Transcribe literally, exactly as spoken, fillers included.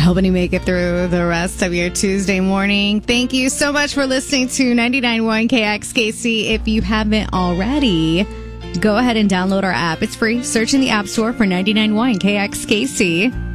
helping you make it through the rest of your Tuesday morning. Thank you so much for listening to ninety-nine point one K X K C. If you haven't already, go ahead and download our app. It's free. Search in the App Store for ninety-nine point one K X K C.